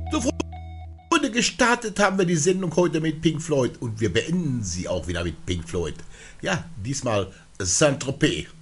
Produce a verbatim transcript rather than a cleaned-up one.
So, Freunde, gestartet haben wir die Sendung heute mit Pink Floyd und wir beenden sie auch wieder mit Pink Floyd. Ja, diesmal Saint-Tropez.